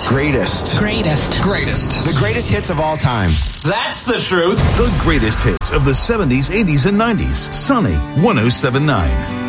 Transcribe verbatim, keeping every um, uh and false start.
Greatest. Greatest. Greatest. Greatest. The greatest hits of all time. That's the truth. The greatest hits of the seventies, eighties, and nineties. Sunny one oh seven point nine.